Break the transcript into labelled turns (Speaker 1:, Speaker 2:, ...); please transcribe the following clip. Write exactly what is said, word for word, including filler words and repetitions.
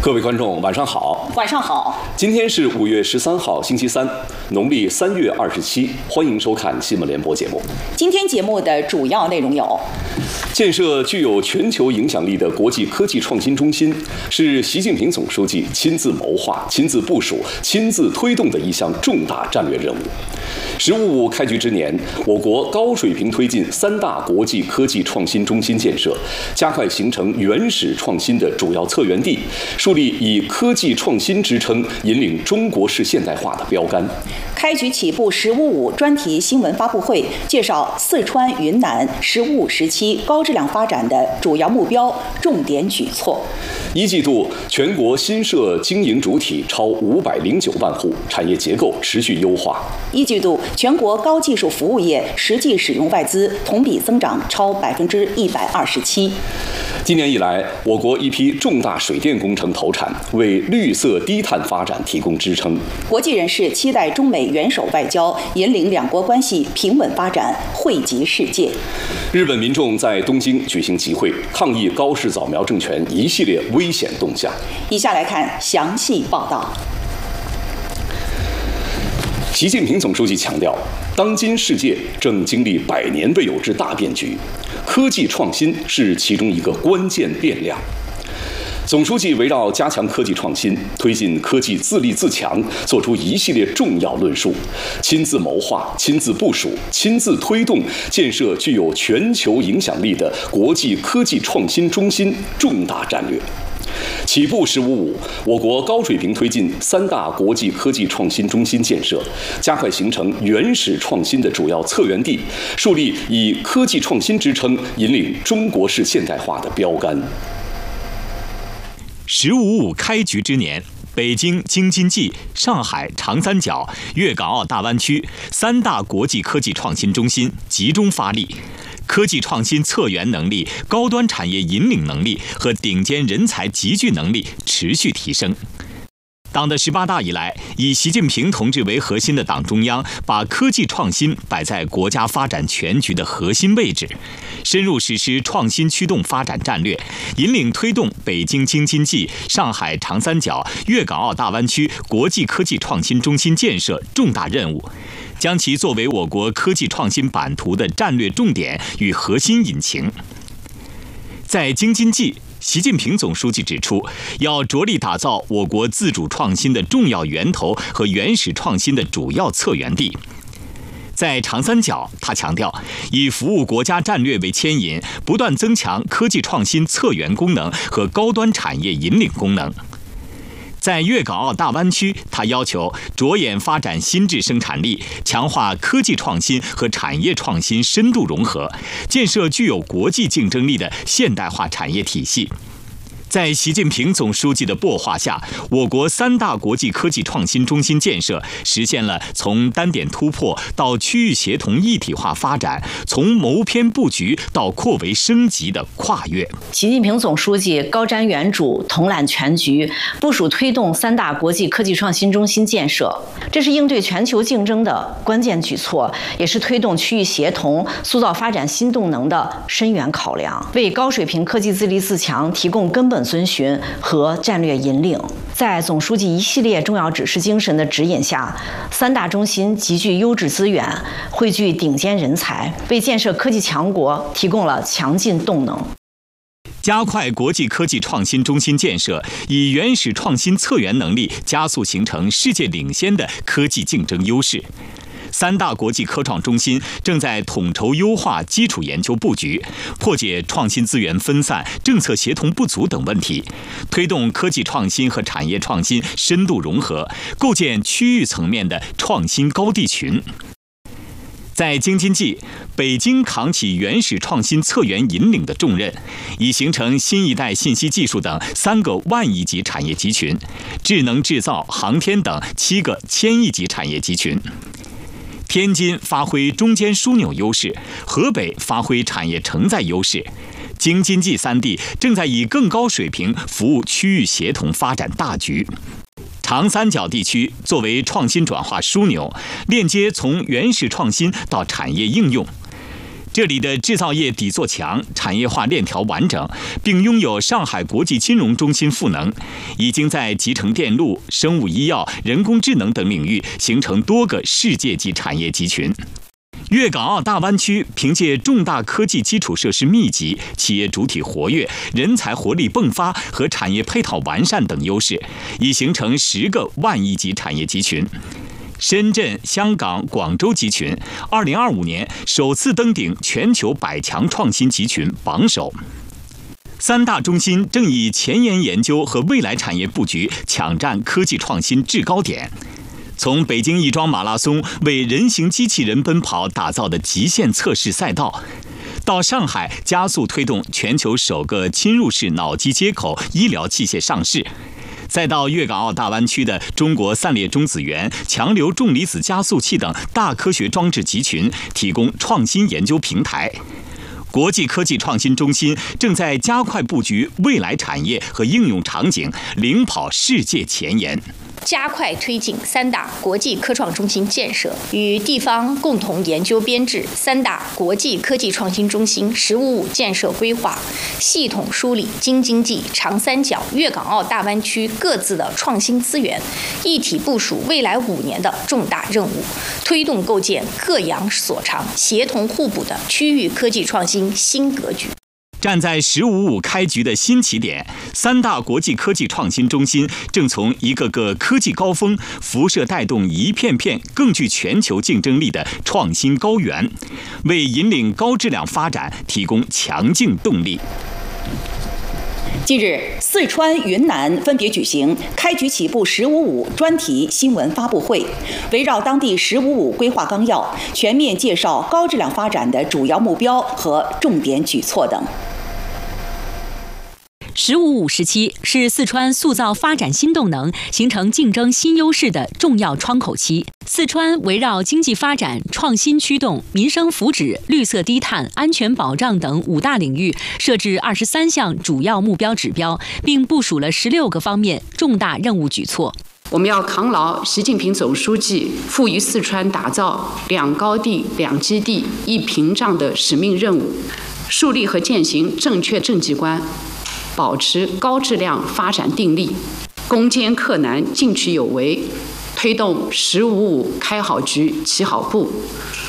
Speaker 1: 各位观众，晚上好。
Speaker 2: 晚上好。
Speaker 1: 今天是五月十三号，星期三，农历三月二十七。欢迎收看新闻联播节目。
Speaker 2: 今天节目的主要内容有：
Speaker 1: 建设具有全球影响力的国际科技创新中心，是习近平总书记亲自谋划、亲自部署、亲自推动的一项重大战略任务。十五五开局之年，我国高水平推进三大国际科技创新中心建设，加快形成原始创新的主要策源地，树立以科技创新支撑引领中国式现代化的标杆。
Speaker 2: 开局起步“十五五”专题新闻发布会介绍四川、云南“十五五”时期高质量发展的主要目标、重点举措。
Speaker 1: 一季度，全国新设经营主体超五百零九万户，产业结构持续优化。
Speaker 2: 一季度，全国高技术服务业实际使用外资同比增长超百分之一百二十七。
Speaker 1: 今年以来，我国一批重大水电工程投产，为绿色低碳发展提供支撑。
Speaker 2: 国际人士期待中美元首外交引领两国关系平稳发展，惠及世界。
Speaker 1: 日本民众在东京举行集会，抗议高市早苗政权一系列危险动向。
Speaker 2: 以下来看详细报道。
Speaker 1: 习近平总书记强调，当今世界正经历百年未有之大变局，科技创新是其中一个关键变量。总书记围绕加强科技创新、推进科技自立自强，作出一系列重要论述，亲自谋划、亲自部署、亲自推动建设具有全球影响力的国际科技创新中心重大战略。起步“十五五”，我国高水平推进三大国际科技创新中心建设，加快形成原始创新的主要策源地，树立以科技创新支撑引领中国式现代化的标杆。
Speaker 3: 十五五开局之年，北京京津冀、上海长三角、粤港澳大湾区三大国际科技创新中心集中发力，科技创新策源能力、高端产业引领能力和顶尖人才集聚能力持续提升。党的十八大以来，以习近平同志为核心的党中央把科技创新摆在国家发展全局的核心位置，深入实施创新驱动发展战略，引领推动北京京津冀、上海长三角、粤港澳大湾区国际科技创新中心建设重大任务，将其作为我国科技创新版图的战略重点与核心引擎。在京津冀，习近平总书记指出，要着力打造我国自主创新的重要源头和原始创新的主要策源地。在长三角，他强调，以服务国家战略为牵引，不断增强科技创新策源功能和高端产业引领功能。在粤港澳大湾区，他要求着眼发展新质生产力，强化科技创新和产业创新深度融合，建设具有国际竞争力的现代化产业体系。在习近平总书记的擘画下，我国三大国际科技创新中心建设实现了从单点突破到区域协同一体化发展，从谋篇布局到扩围升级的跨越。
Speaker 4: 习近平总书记高瞻远瞩，统揽全局，部署推动三大国际科技创新中心建设，这是应对全球竞争的关键举措，也是推动区域协同、塑造发展新动能的深远考量，为高水平科技自立自强提供根本遵循和战略引领。在总书记一系列重要指示精神的指引下，三大中心集聚优质资源，汇聚顶尖人才，为建设科技强国提供了强劲动能。
Speaker 3: 加快国际科技创新中心建设，以原始创新策源能力加速形成世界领先的科技竞争优势。三大国际科创中心正在统筹优化基础研究布局，破解创新资源分散、政策协同不足等问题，推动科技创新和产业创新深度融合，构建区域层面的创新高地群。在京津冀，北京扛起原始创新策源引领的重任，已形成新一代信息技术等三个万亿级产业集群，智能制造、航天等七个千亿级产业集群。天津发挥中间枢纽优势，河北发挥产业承载优势，京津冀三地正在以更高水平服务区域协同发展大局。长三角地区作为创新转化枢纽，链接从原始创新到产业应用。 这里的制造业底座强，产业化链条完整，并拥有上海国际金融中心赋能，已经在集成电路、生物医药、人工智能等领域形成多个世界级产业集群。粤港澳大湾区凭借重大科技基础设施密集、企业主体活跃、人才活力迸发和产业配套完善等优势，已形成十个万亿级产业集群。深圳、香港、广州集群，二零二五年首次登顶全球百强创新集群榜首。三大中心正以前沿研究和未来产业布局抢占科技创新制高点。从北京亦庄马拉松为人形机器人奔跑打造的极限测试赛道，到上海加速推动全球首个侵入式脑机接口医疗器械上市，再到粤港澳大湾区的中国散裂中子源、强流重离子加速器等大科学装置集群，提供创新研究平台。国际科技创新中心正在加快布局未来产业和应用场景，领跑世界前沿。
Speaker 5: 加快推进三大国际科创中心建设，与地方共同研究编制三大国际科技创新中心“十五五”建设规划，系统梳理京津冀、长三角、粤港澳大湾区各自的创新资源，一体部署未来五年的重大任务，推动构建各扬所长、协同互补的区域科技创新新格局。
Speaker 3: 站在“十五五”开局的新起点，三大国际科技创新中心正从一个个科技高峰辐射带动一片片更具全球竞争力的创新高原，为引领高质量发展提供强劲动力。
Speaker 2: 近日，四川、云南分别举行开局起步“十五五”专题新闻发布会，围绕当地“十五五”规划纲要，全面介绍高质量发展的主要目标和重点举措等。
Speaker 6: 十五五时期是四川塑造发展新动能、形成竞争新优势的重要窗口期。四川围绕经济发展、创新驱动、民生福祉、绿色低碳、安全保障等五大领域，设置二十三项主要目标指标，并部署了十六个方面重大任务举措。
Speaker 7: 我们要扛牢习近平总书记赋予四川打造两高地、两基地、一屏障的使命任务，树立和践行正确政绩观，保持高质量发展定力，攻坚克难，进取有为，推动“十五五”开好局、起好步，